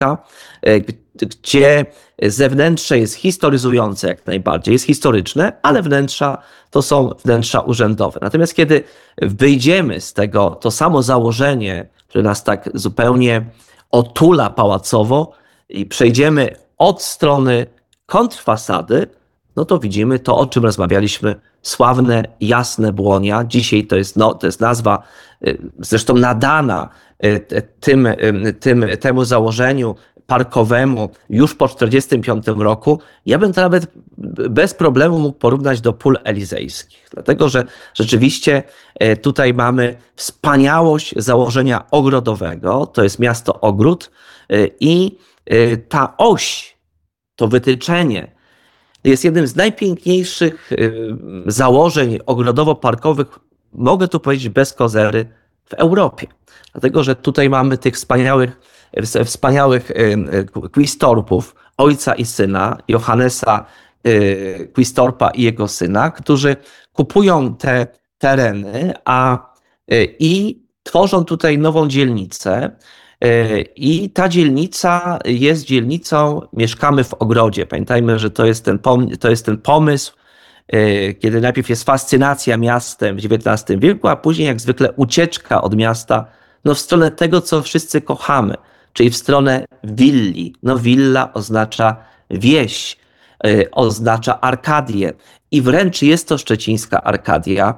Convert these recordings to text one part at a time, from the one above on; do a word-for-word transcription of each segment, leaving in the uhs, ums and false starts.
gdzie zewnętrze jest historyzujące jak najbardziej, jest historyczne, ale wnętrza to są wnętrza urzędowe. Natomiast kiedy wyjdziemy z tego, to samo założenie, które nas tak zupełnie otula pałacowo i przejdziemy od strony kontrfasady, no to widzimy to, o czym rozmawialiśmy, sławne, jasne Błonia. Dzisiaj to jest, no, to jest nazwa zresztą nadana tym, tym, temu założeniu parkowemu już po tysiąc dziewięćset czterdziestym piątym roku. Ja bym to nawet bez problemu mógł porównać do pól elizejskich, dlatego że rzeczywiście tutaj mamy wspaniałość założenia ogrodowego, to jest miasto ogród i ta oś, to wytyczenie jest jednym z najpiękniejszych założeń ogrodowo-parkowych, mogę tu powiedzieć bez kozery, w Europie. Dlatego, że tutaj mamy tych wspaniałych, wspaniałych Quistorpów, ojca i syna, Johannesa Quistorpa i jego syna, którzy kupują te tereny a, i tworzą tutaj nową dzielnicę. I ta dzielnica jest dzielnicą Mieszkamy w ogrodzie. Pamiętajmy, że to jest ten, pom- to jest ten pomysł, kiedy najpierw jest fascynacja miastem w dziewiętnastym wieku, a później jak zwykle ucieczka od miasta no w stronę tego, co wszyscy kochamy, czyli w stronę willi. No willa oznacza wieś, oznacza Arkadię i wręcz jest to szczecińska Arkadia,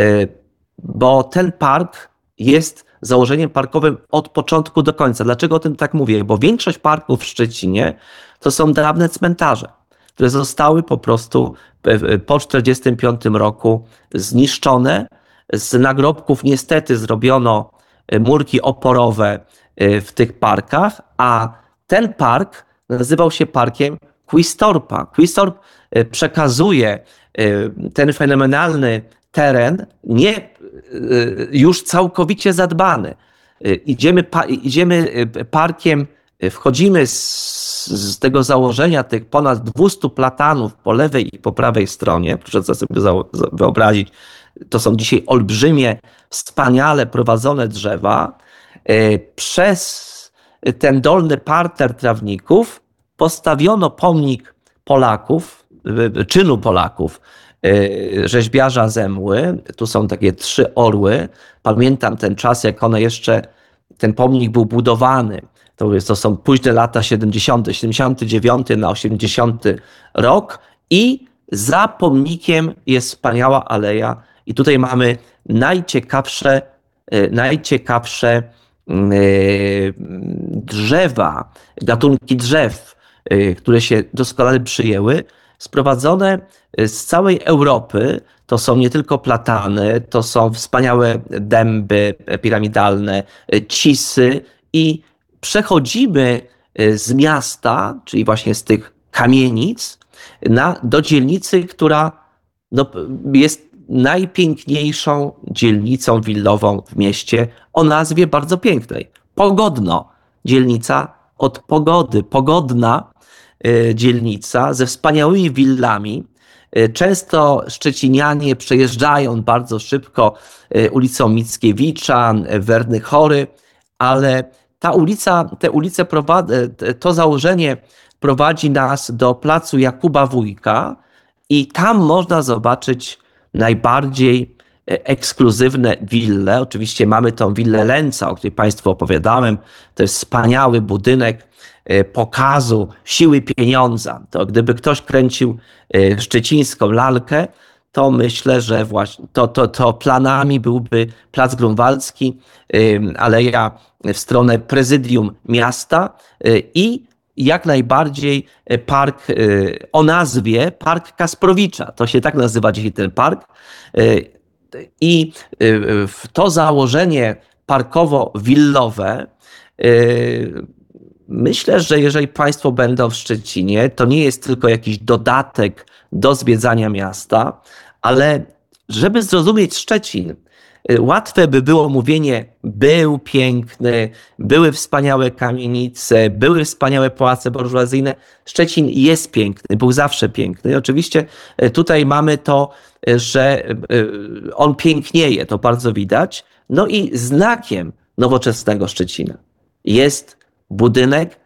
bo ten park jest założeniem parkowym od początku do końca. Dlaczego o tym tak mówię? Bo większość parków w Szczecinie to są dawne cmentarze, które zostały po prostu po tysiąc dziewięćset czterdziestym piątym roku zniszczone. Z nagrobków niestety zrobiono murki oporowe w tych parkach, a ten park nazywał się parkiem Quistorpa. Quistorp przekazuje ten fenomenalny teren, nie już całkowicie zadbany. Idziemy, idziemy parkiem, wchodzimy z, z tego założenia tych ponad dwieście platanów po lewej i po prawej stronie. Proszę sobie wyobrazić, to są dzisiaj olbrzymie, wspaniale prowadzone drzewa. Przez ten dolny parter trawników postawiono pomnik Polaków, czynu Polaków, rzeźbiarza Zemły. Tu są takie trzy orły. Pamiętam ten czas, jak one jeszcze, ten pomnik był budowany. To, jest, to są późne lata siedemdziesiąte, siedemdziesiąty dziewiąty na osiemdziesiąty rok i za pomnikiem jest wspaniała aleja i tutaj mamy najciekawsze, najciekawsze drzewa, gatunki drzew, które się doskonale przyjęły, sprowadzone z całej Europy. To są nie tylko platany, to są wspaniałe dęby piramidalne, cisy i przechodzimy z miasta, czyli właśnie z tych kamienic, na, do dzielnicy, która no, jest najpiękniejszą dzielnicą willową w mieście o nazwie bardzo pięknej. Pogodno. Dzielnica od pogody. Pogodna dzielnica ze wspaniałymi willami. Często szczecinianie przejeżdżają bardzo szybko ulicą Mickiewicza, Werny Chory, ale ta ulica, te ulice prowadzi, to założenie prowadzi nas do placu Jakuba Wójka i tam można zobaczyć najbardziej ekskluzywne wille. Oczywiście mamy tą willę Lęca, o której Państwu opowiadałem. To jest wspaniały budynek pokazu siły pieniądza. To gdyby ktoś kręcił szczecińską lalkę, to myślę, że właśnie to, to, to planami byłby Plac Grunwaldzki, aleja w stronę prezydium miasta i jak najbardziej park o nazwie Park Kasprowicza. To się tak nazywa dzisiaj ten park. I to założenie parkowo-willowe, myślę, że jeżeli Państwo będą w Szczecinie, to nie jest tylko jakiś dodatek do zwiedzania miasta, ale żeby zrozumieć Szczecin, łatwe by było mówienie, był piękny, były wspaniałe kamienice, były wspaniałe pałace burżuazyjne. Szczecin jest piękny, był zawsze piękny. I oczywiście tutaj mamy to, że on pięknieje, to bardzo widać. No i znakiem nowoczesnego Szczecina jest budynek